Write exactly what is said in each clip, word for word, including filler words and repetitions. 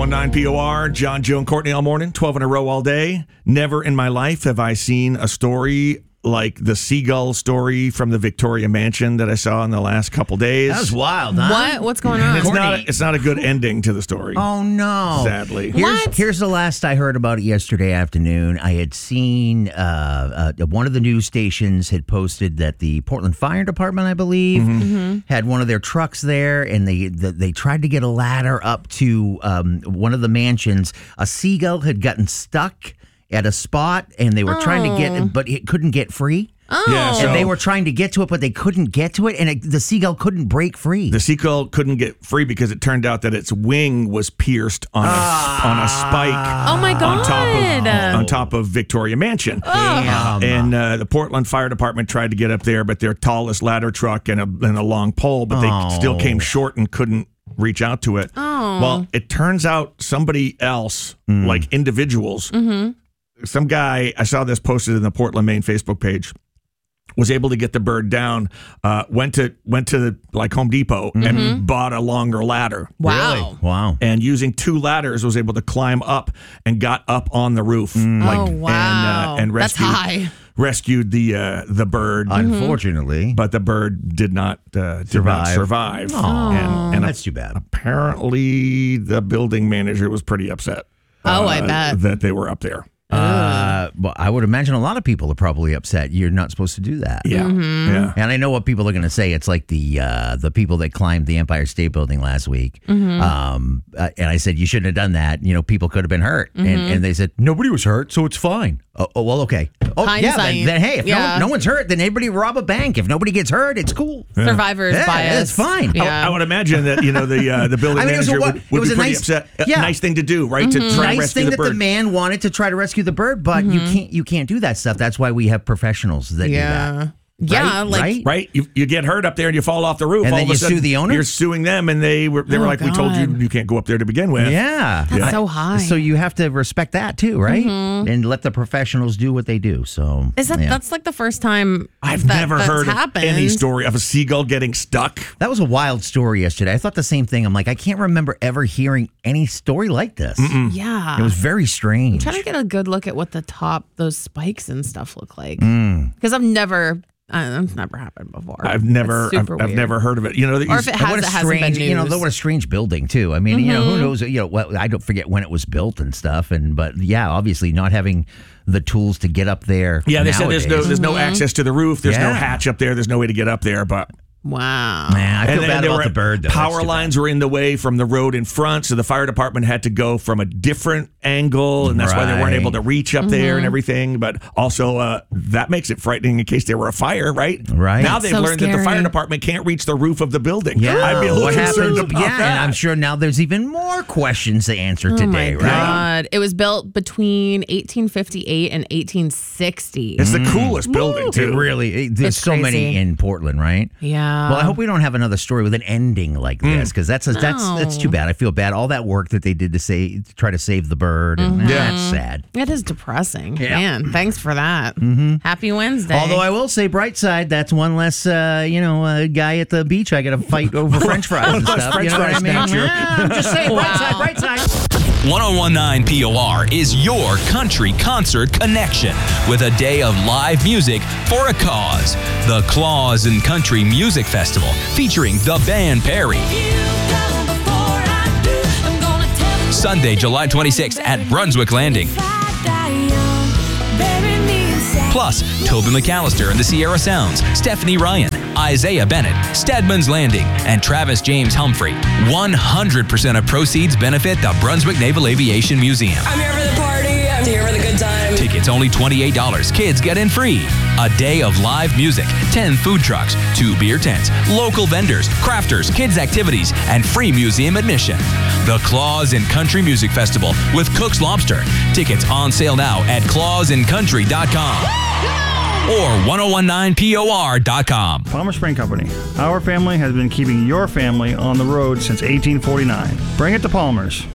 one nine P O R, John, Joe, and Courtney all morning, twelve in a row all day. Never in my life have I seen a story like the seagull story from the Victoria Mansion that I saw in the last couple days. That was wild, huh? What? What's going on? It's not, a, it's not a good ending to the story. Oh, no. Sadly. Here's, What? here's the last I heard about it yesterday afternoon. I had seen uh, uh, one of the news stations had posted that the Portland Fire Department, I believe, Mm-hmm. had one of their trucks there, and they the, they tried to get a ladder up to um, one of the mansions. A seagull had gotten stuck at a spot, and they were trying to get it, but it couldn't get free. Oh. Yeah, so- And they were trying to get to it, but they couldn't get to it, and it, the seagull couldn't break free. The seagull couldn't get free because it turned out that its wing was pierced on a, on a spike Oh, my God. on top of, on top of Victoria Mansion. Damn. And uh, the Portland Fire Department tried to get up there, but their tallest ladder truck and a, and a long pole, but they Oh. still came short and couldn't reach out to it. Oh. Well, it turns out somebody else, like individuals, some guy, I saw this posted in the Portland, Maine Facebook page, was able to get the bird down, uh, went to went to like Home Depot and bought a longer ladder. Wow. Really? Wow. And using two ladders, was able to climb up and got up on the roof. Like, Oh, wow. And, uh, and That's rescued, high. rescued the uh, the bird, Unfortunately. but the bird did not uh, did Survive. not survive. Aw. And, and That's too bad. apparently, the building manager was pretty upset. Oh, I uh, bet. that they were up there. Uh, well, I would imagine a lot of people are probably upset. You're not supposed to do that. Yeah, yeah. And I know what people are going to say. It's like the uh, the people that climbed the Empire State Building last week. Um, uh, and I said, you shouldn't have done that. You know, people could have been hurt. And, and they said, nobody was hurt, so it's fine. Oh, oh well, okay. Oh, yeah. Then, Hindsight. then, hey, if Yeah. no, no one's hurt, then everybody rob a bank. If nobody gets hurt, it's cool. Survivor's Yeah, bias. it's fine. I- Yeah. I, would imagine that, you know, the uh, the building I mean, it was a manager wa- would, it would was be a pretty nice- upset. A yeah. nice thing to do, right? To try and Nice rescue thing the that bird. the man wanted to try to rescue the bird, but you can't you can't do that stuff. That's why we have professionals that do that. yeah. Yeah. Right? Like, Right? Right, you, you get hurt up there and you fall off the roof. And all then of a you sue sudden, the owner? You're suing them, and they were they were Oh, like, "We told you God. you can't go up there to begin with." Yeah. that's so high. So you have to respect that too, right? And let the professionals do what they do. So Is that yeah. that's like the first time I've that, never that's heard happened. of any story of a seagull getting stuck. That was a wild story yesterday. I thought the same thing. I'm like, I can't remember ever hearing any story like this. Yeah. It was very strange. trying to get a good look at what the top, those spikes and stuff look like. Mm. Because I've never, uh, it's never happened before. I've never, It's I've, super I've weird. never heard of it. You know, that Or you- if it And has, what it a hasn't been strange, news. you know, what a strange building too. I mean, you know, who knows? You know, what, I don't forget when it was built and stuff. And but yeah, obviously not having the tools to get up there. yeah, they said there's no nowadays. there's no access to the roof. There's no Yeah. hatch up there. There's no way to get up there. But Wow. Man, I feel then bad there about were the bird. Though. That's Power too lines were in the way from the road in front, so the fire department had to go from a different angle, and that's why they weren't Right. able to reach up there and everything. But also, uh, that makes it frightening in case there were a fire, right? Right. Now they've So learned that the fire scary. department can't reach the roof of the building. Yeah, I'd be a little what concerned happens? about Yeah, that. and I'm sure now there's even more questions to answer Oh today, my right? God. It was built between eighteen fifty-eight and eighteen sixty. It's the coolest building It too. really, it, there's It's so many crazy. in Portland, right? Yeah. Well, I hope we don't have another story with an ending like this because that's a, that's that's too bad. I feel bad. All that work that they did to say to try to save the bird, and Yeah. that's sad. It is depressing. Yeah. Man, thanks for that. Happy Wednesday. Although I will say, bright side, that's one less, uh, you know, uh, guy at the beach I got to fight over French fries and One less stuff. French you know what I fries mean? snatcher. Yeah, I'm just saying, bright side, bright side. ten nineteen P O R is your country concert connection with a day of live music for a cause. The Claus and Country Music Festival featuring the band Perry. Sunday, July twenty-sixth at Brunswick Landing. Plus, Tobin McAllister and the Sierra Sounds, Stephanie Ryan, Isaiah Bennett, Stedman's Landing, and Travis James Humphrey. one hundred percent of proceeds benefit the Brunswick Naval Aviation Museum. I'm here for the party. I'm here for the good time. Tickets only twenty-eight dollars. Kids get in free. A day of live music, ten food trucks, two beer tents, local vendors, crafters, kids activities, and free museum admission. The Claus and Country Music Festival with Cook's Lobster. Tickets on sale now at claus and country dot com or ten nineteen P O R dot com. Palmer Spring Company. Our family has been keeping your family on the road since eighteen forty-nine. Bring it to Palmer's.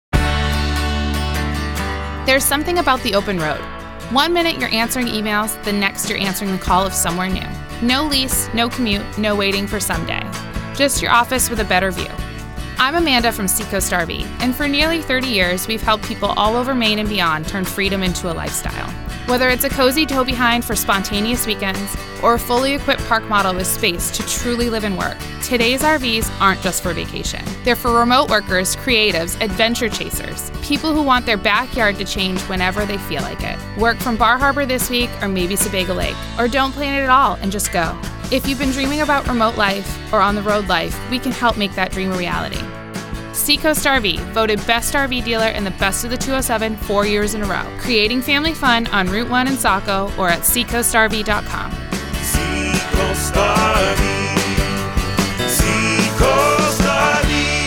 There's something about the open road. One minute you're answering emails, the next you're answering the call of somewhere new. No lease, no commute, no waiting for someday. Just your office with a better view. I'm Amanda from Seacoast R V, and for nearly thirty years, we've helped people all over Maine and beyond turn freedom into a lifestyle. Whether it's a cozy tow behind for spontaneous weekends or a fully equipped park model with space to truly live and work, today's R Vs aren't just for vacation. They're for remote workers, creatives, adventure chasers, people who want their backyard to change whenever they feel like it. Work from Bar Harbor this week or maybe Sebago Lake, or don't plan it at all and just go. If you've been dreaming about remote life or on-the-road life, we can help make that dream a reality. Seacoast R V, voted Best R V Dealer in the Best of the two oh seven four years in a row. Creating family fun on Route one in Saco or at seacoast r v dot com. Seacoast R V. Seacoast R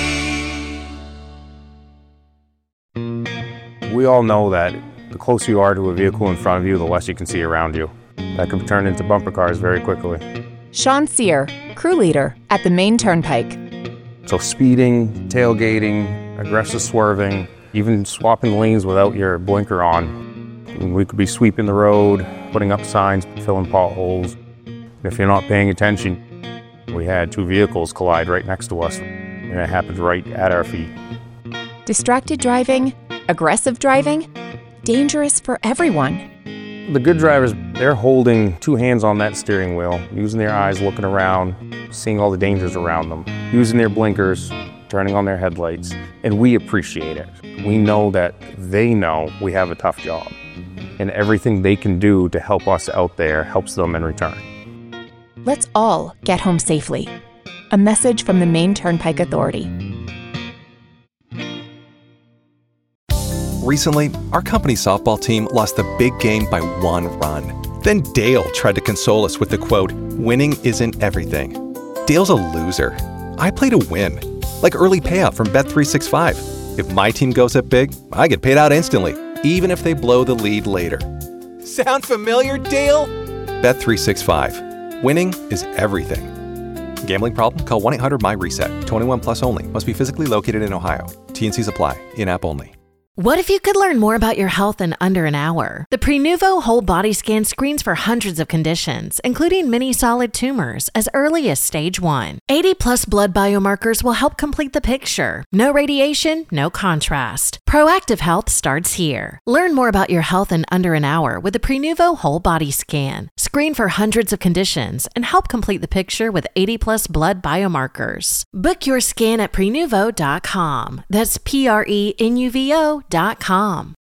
V. We all know that the closer you are to a vehicle in front of you, the less you can see around you. That can turn into bumper cars very quickly. Sean Sear, crew leader at the Maine Turnpike. So speeding, tailgating, aggressive swerving, even swapping lanes without your blinker on. We could be sweeping the road, putting up signs, filling potholes. If you're not paying attention, we had two vehicles collide right next to us, and it happened right at our feet. Distracted driving, aggressive driving, dangerous for everyone. The good drivers, they're holding two hands on that steering wheel, using their eyes, looking around, seeing all the dangers around them, using their blinkers, turning on their headlights, and we appreciate it. We know that they know we have a tough job, and everything they can do to help us out there helps them in return. Let's all get home safely. A message from the Maine Turnpike Authority. Recently, our company softball team lost the big game by one run. Then Dale tried to console us with the quote, "Winning isn't everything." Dale's a loser. I play to win, like early payout from Bet three sixty-five. If my team goes up big, I get paid out instantly, even if they blow the lead later. Sound familiar, Dale? Bet three sixty-five. Winning is everything. Gambling problem? Call one eight hundred M Y reset. twenty-one plus only. Must be physically located in Ohio. T and Cs apply. In-app only. What if you could learn more about your health in under an hour? The Prenuvo Whole Body Scan screens for hundreds of conditions, including many solid tumors, as early as stage one. eighty plus blood biomarkers will help complete the picture. No radiation, no contrast. Proactive health starts here. Learn more about your health in under an hour with the Prenuvo Whole Body Scan. Screen for hundreds of conditions and help complete the picture with eighty plus blood biomarkers. Book your scan at prenuvo dot com. That's P R E N U V O dot com.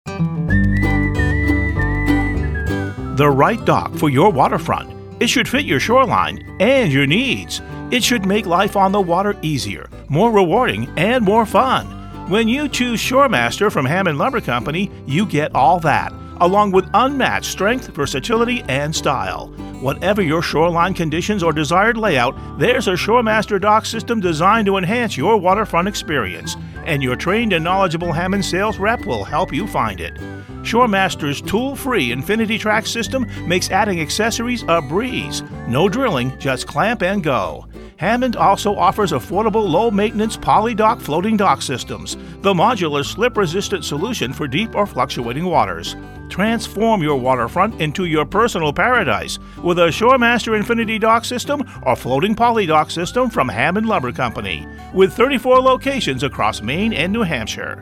The right dock for your waterfront. It should fit your shoreline and your needs. It should make life on the water easier, more rewarding, and more fun. When you choose ShoreMaster from Hammond Lumber Company, you get all that, along with unmatched strength, versatility, and style. Whatever your shoreline conditions or desired layout, there's a ShoreMaster dock system designed to enhance your waterfront experience, and your trained and knowledgeable Hammond sales rep will help you find it. ShoreMaster's tool-free Infinity Track system makes adding accessories a breeze. No drilling, just clamp and go. Hammond also offers affordable low-maintenance poly-dock floating dock systems, the modular slip-resistant solution for deep or fluctuating waters. Transform your waterfront into your personal paradise with a ShoreMaster Infinity Dock System or floating poly dock system from Hammond Lumber Company, with thirty-four locations across Maine and New Hampshire.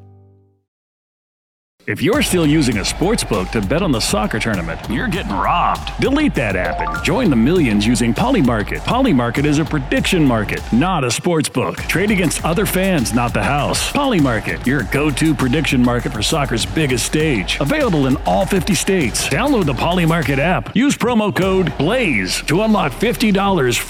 If you're still using a sportsbook to bet on the soccer tournament, you're getting robbed. Delete that app and join the millions using Polymarket. Polymarket is a prediction market, not a sportsbook. Trade against other fans, not the house. Polymarket, your go-to prediction market for soccer's biggest stage. Available in all fifty states. Download the Polymarket app. Use promo code BLAZE to unlock fifty dollars